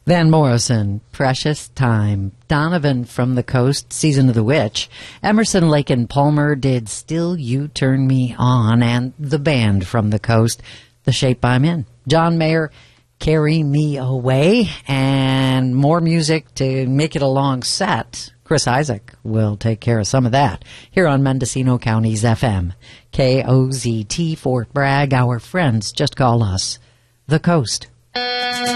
Van Morrison, Precious Time. Donovan from the Coast, Season of the Witch. Emerson, Lake and Palmer did Still You Turn Me On. And the band from the Coast, The Shape I'm In. John Mayer, Carry Me Away. And more music to make it a long set. Chris Isaac will take care of some of that here on Mendocino County's FM. KOZT Fort Bragg. Our friends just call us The Coast.